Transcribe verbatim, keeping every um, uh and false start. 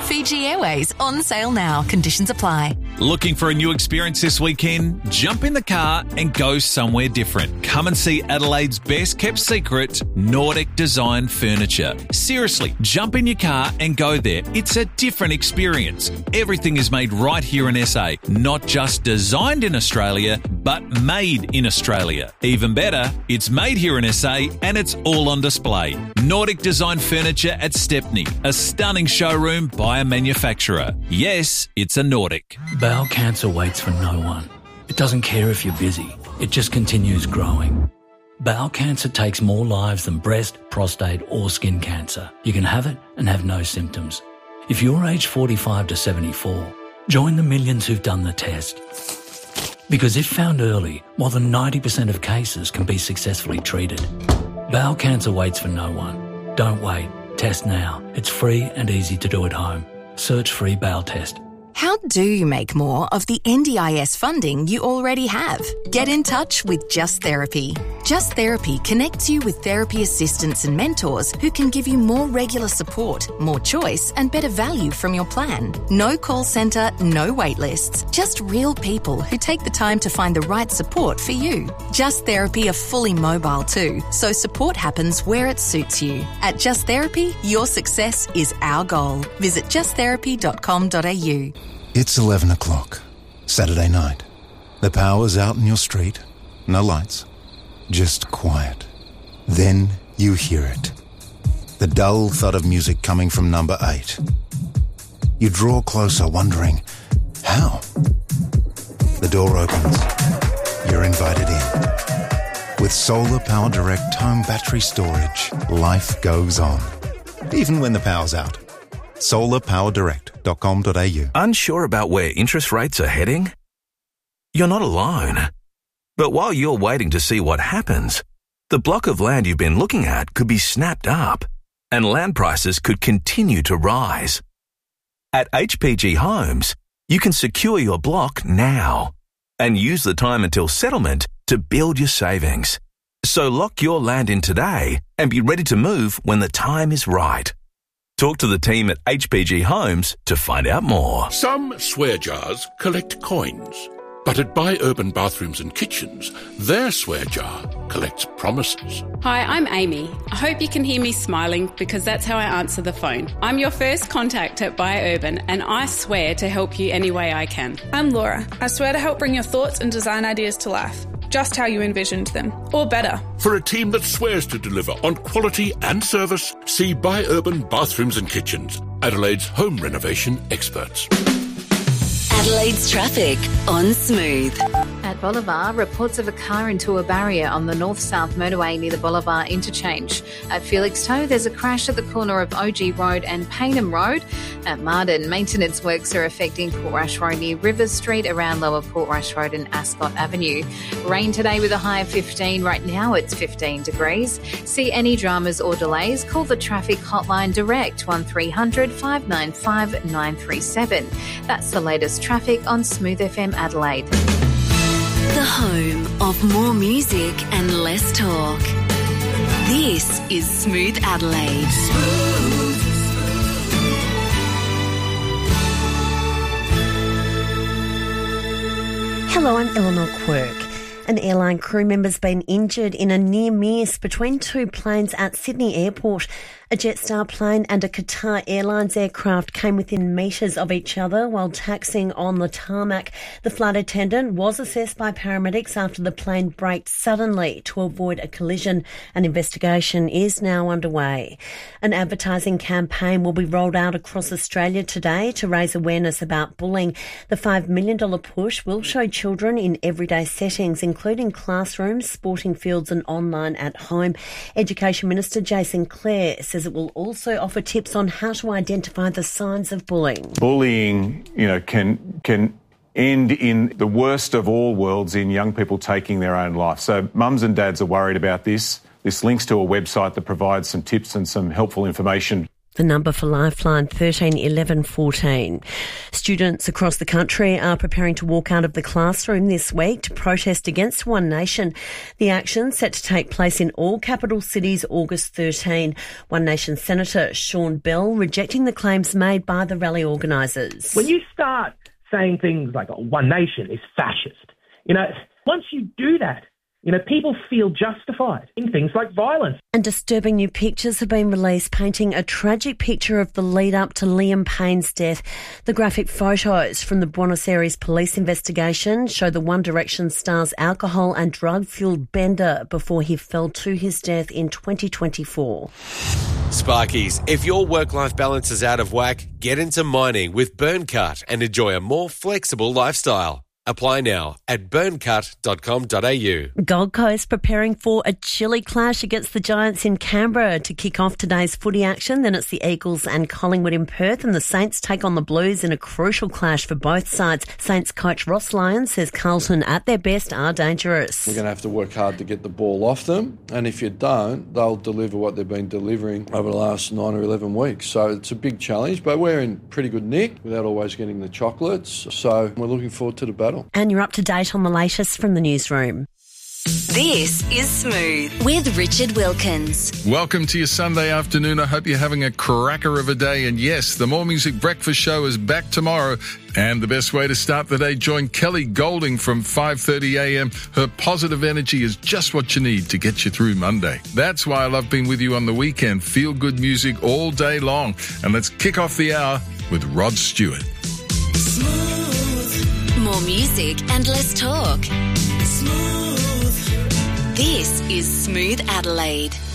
Fiji Airways, on sale now. Conditions apply. Looking for a new experience this weekend? Jump in the car and go somewhere different. Come and see Adelaide's best kept secret, Nordic Design Furniture. Seriously, jump in your car and go there. It's a different experience. Everything is made right here in S A. Not just designed in Australia, but made in Australia. Even better, it's made here in S A and it's all on display. Nordic Design Furniture at Stepney, a stunning showroom by a manufacturer. Yes, it's a Nordic. Bowel cancer waits for no one. It doesn't care if you're busy. It just continues growing. Bowel cancer takes more lives than breast, prostate or skin cancer. You can have it and have no symptoms. If you're aged forty-five to seventy-four, join the millions who've done the test. Because if found early, more than ninety percent of cases can be successfully treated. Bowel cancer waits for no one. Don't wait. Test now. It's free and easy to do at home. Search free bowel test. How do you make more of the N D I S funding you already have? Get in touch with Just Therapy. Just Therapy connects you with therapy assistants and mentors who can give you more regular support, more choice and better value from your plan. No call centre, no wait lists. Just real people who take the time to find the right support for you. Just Therapy are fully mobile too, so support happens where it suits you. At Just Therapy, your success is our goal. Visit just therapy dot com dot a u. It's eleven o'clock, Saturday night. The power's out in your street, no lights, just quiet. Then you hear it. The dull thud of music coming from number eight. You draw closer, wondering, how? The door opens. You're invited in. With Solar Power Direct home battery storage, life goes on. Even when the power's out. solar power direct dot com dot a u. Unsure about where interest rates are heading? You're not alone. But while you're waiting to see what happens, the block of land you've been looking at could be snapped up and land prices could continue to rise. At H P G Homes, you can secure your block now and use the time until settlement to build your savings. So lock your land in today and be ready to move when the time is right. Talk to the team at H P G Homes to find out more. Some swear jars collect coins, but at Buy Urban Bathrooms and Kitchens, their swear jar collects promises. Hi, I'm Amy. I hope you can hear me smiling because that's how I answer the phone. I'm your first contact at Buy Urban and I swear to help you any way I can. I'm Laura. I swear to help bring your thoughts and design ideas to life, just how you envisioned them, or better. For a team that swears to deliver on quality and service, see Buy Urban Bathrooms and Kitchens, Adelaide's home renovation experts. Adelaide's traffic on Smooth. At Bolivar, reports of a car into a barrier on the north-south motorway near the Bolivar interchange. At Felixstowe, there's a crash at the corner of O G Road and Paynham Road. At Marden, maintenance works are affecting Portrush Road near Rivers Street around Lower Portrush Road and Ascot Avenue. Rain today with a high of fifteen. Right now it's fifteen degrees. See any dramas or delays, call the traffic hotline direct one three hundred five nine five nine three seven. That's the latest traffic on Smooth F M Adelaide. The home of more music and less talk. This is Smooth Adelaide. Smooth. Hello, I'm Eleanor Quirk. An airline crew member's been injured in a near miss between two planes at Sydney Airport. A Jetstar plane and a Qatar Airlines aircraft came within metres of each other while taxiing on the tarmac. The flight attendant was assessed by paramedics after the plane braked suddenly to avoid a collision. An investigation is now underway. An advertising campaign will be rolled out across Australia today to raise awareness about bullying. The five million dollars push will show children in everyday settings, including classrooms, sporting fields and online at home. Education Minister Jason Clare says it will also offer tips on how to identify the signs of bullying. Bullying, you know, can can end in the worst of all worlds, in young people taking their own life. So mums and dads are worried about this. This links to a website that provides some tips and some helpful information. The number for Lifeline, thirteen eleven fourteen. Students across the country are preparing to walk out of the classroom this week to protest against One Nation. The action set to take place in all capital cities August thirteenth. One Nation Senator Sean Bell rejecting the claims made by the rally organisers. When you start saying things like, oh, One Nation is fascist, you know, once you do that, you know, people feel justified in things like violence. And disturbing new pictures have been released painting a tragic picture of the lead up to Liam Payne's death. The graphic photos from the Buenos Aires police investigation show the One Direction star's alcohol and drug-fueled bender before he fell to his death in twenty twenty-four. Sparkies, if your work-life balance is out of whack, get into mining with Burncut and enjoy a more flexible lifestyle. Apply now at burncut dot com dot a u. Gold Coast preparing for a chilly clash against the Giants in Canberra to kick off today's footy action. Then it's the Eagles and Collingwood in Perth, and the Saints take on the Blues in a crucial clash for both sides. Saints coach Ross Lyons says Carlton at their best are dangerous. We're going to have to work hard to get the ball off them, and if you don't, they'll deliver what they've been delivering over the last nine or eleven weeks. So it's a big challenge, but we're in pretty good nick without always getting the chocolates. So we're looking forward to the battle. And you're up to date on the latest from the newsroom. This is Smooth with Richard Wilkins. Welcome to your Sunday afternoon. I hope you're having a cracker of a day. And yes, the More Music Breakfast Show is back tomorrow. And the best way to start the day, join Kelly Golding from five thirty a m. Her positive energy is just what you need to get you through Monday. That's why I love being with you on the weekend. Feel good music all day long. And let's kick off the hour with Rod Stewart. More music and less talk. Smooth. This is Smooth Adelaide.